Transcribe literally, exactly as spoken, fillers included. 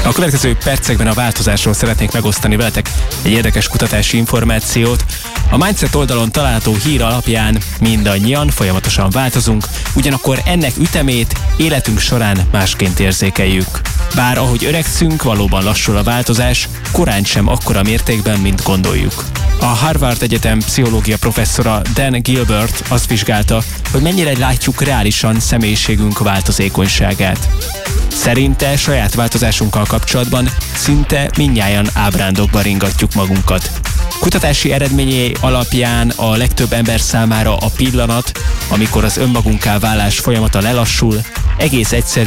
A következő percekben a változásról szeretnék megosztani veletek egy érdekes kutatási információt. A Mindset oldalon található hír alapján mindannyian folyamatosan változunk, ugyanakkor ennek ütemét életünk során másként érzékeljük. Bár ahogy öregszünk, valóban lassul a változás, korán sem akkora mértékben, mint gondoljuk. A Harvard Egyetem pszichológia professzora Dan Gilbert azt vizsgálta, hogy mennyire látjuk reálisan személyiségünk változékonyságát. Szerinte saját változásunkkal kapcsolatban szinte mindnyájan ábrándokba ringatjuk magunkat. Kutatási eredményei alapján a legtöbb ember számára a pillanat, amikor az önmagunká válás folyamata lelassul, egész egyszerű